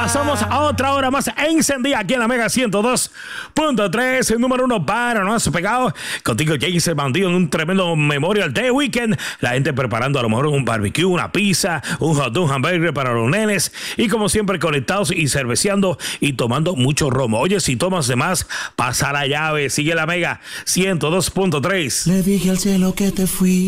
Pasamos a otra hora más encendida aquí en la Mega 102.3, el número 1 para no has pegado. Contigo James el Bandido en un tremendo Memorial Day Weekend. La gente preparando a lo mejor un barbecue, una pizza, un hot dog, un hamburger para los nenes. Y como siempre conectados y cerveceando y tomando mucho romo. Oye, si tomas de más, pasa la llave. Sigue la Mega 102.3. Le dije al cielo que te fui.